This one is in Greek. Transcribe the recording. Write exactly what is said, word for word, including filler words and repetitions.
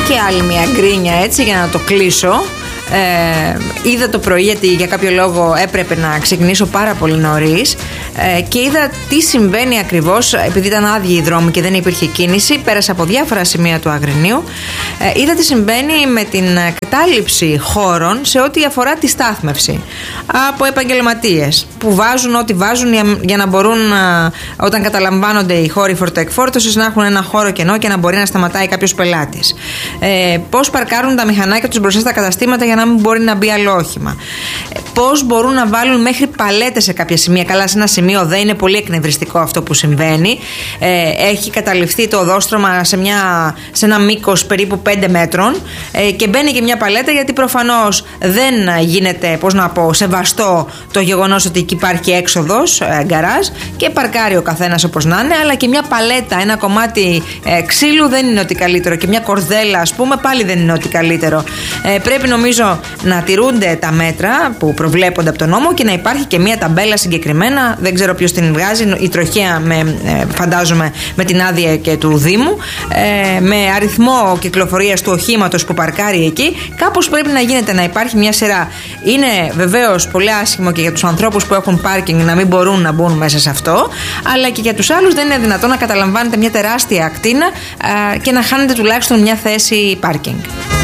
Και άλλη μια γκρίνια έτσι για να το κλείσω. Ε, είδα το πρωί, γιατί για κάποιο λόγο έπρεπε να ξεκινήσω πάρα πολύ νωρίς, ε, και είδα τι συμβαίνει ακριβώς, επειδή ήταν άδειοι οι δρόμοι και δεν υπήρχε κίνηση. Πέρασα από διάφορα σημεία του Αγρινίου, ε, είδα τι συμβαίνει με την κατάληψη χώρων σε ό,τι αφορά τη στάθμευση από επαγγελματίες που βάζουν ό,τι βάζουν για, για να μπορούν, α, όταν καταλαμβάνονται οι χώροι φορτοεκφόρτωσης, να έχουν ένα χώρο κενό και να μπορεί να σταματάει κάποιος πελάτης. Ε, πώς παρκάρουν τα μηχανάκια τους μπροστά στα καταστήματα για να μην μπορεί να μπει άλλο όχημα. Πώς μπορούν να βάλουν μέχρι παλέτες σε κάποια σημεία. Καλά, σε ένα σημείο δεν είναι πολύ εκνευριστικό αυτό που συμβαίνει. Ε, έχει καταληφθεί το οδόστρωμα σε, μια, σε ένα μήκος περίπου πέντε μέτρων, ε, και μπαίνει και μια παλέτα, γιατί προφανώς δεν γίνεται, πώς να πω, σεβαστό το γεγονός ότι εκεί υπάρχει έξοδος, ε, γκαράζ, και παρκάρει ο καθένας όπως να είναι. Αλλά και μια παλέτα, ένα κομμάτι ε, ξύλου δεν είναι ότι καλύτερο, και μια κορδέλα, ας πούμε, πάλι δεν είναι ότι καλύτερο. Ε, πρέπει νομίζω να τηρούνται τα μέτρα που προβλέπονται από τον νόμο και να υπάρχει και μια ταμπέλα συγκεκριμένα. Δεν ξέρω ποιος την βγάζει, η τροχέα, με, φαντάζομαι με την άδεια και του Δήμου, ε, με αριθμό κυκλοφορίας του οχήματος που παρκάρει εκεί. Κάπως πρέπει να γίνεται, να υπάρχει μια σειρά. Είναι βεβαίως πολύ άσχημο και για τους ανθρώπους που έχουν πάρκινγκ να μην μπορούν να μπουν μέσα σε αυτό, αλλά και για τους άλλους δεν είναι δυνατόν να καταλαμβάνετε μια τεράστια ακτίνα, ε, και να χάνετε τουλάχιστον μια θέση πάρκινγκ.